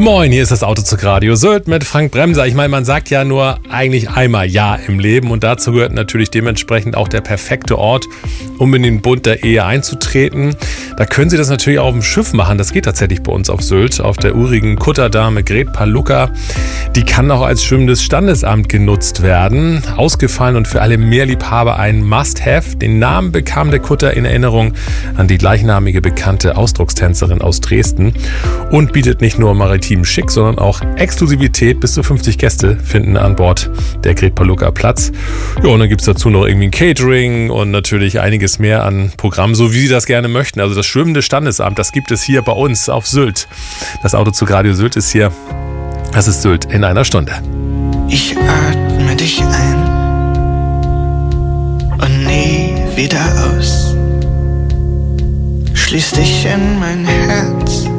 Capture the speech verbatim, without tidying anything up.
Moin, hier ist das Autozug Radio Sylt mit Frank Bremser. Ich meine, man sagt ja nur eigentlich einmal Ja im Leben und dazu gehört natürlich dementsprechend auch der perfekte Ort, um in den Bund der Ehe einzutreten. Da können Sie das natürlich auch auf dem Schiff machen. Das geht tatsächlich bei uns auf Sylt, auf der urigen Kutterdame Gret Palucca. Die kann auch als schwimmendes Standesamt genutzt werden. Ausgefallen und für alle Meerliebhaber ein Must-Have. Den Namen bekam der Kutter in Erinnerung an die gleichnamige bekannte Ausdruckstänzerin aus Dresden und bietet nicht nur maritim Schick, sondern auch Exklusivität. Bis zu fünfzig Gäste finden an Bord der Gret Palucca Platz. Ja, und dann gibt es dazu noch irgendwie ein Catering und natürlich einiges mehr an Programmen, so wie Sie das gerne möchten. Also das schwimmende Standesamt, das gibt es hier bei uns auf Sylt. Das Autozug Radio Sylt ist hier. Das ist Sylt in einer Stunde. Ich atme dich ein und nie wieder aus. Schließ dich in mein Herz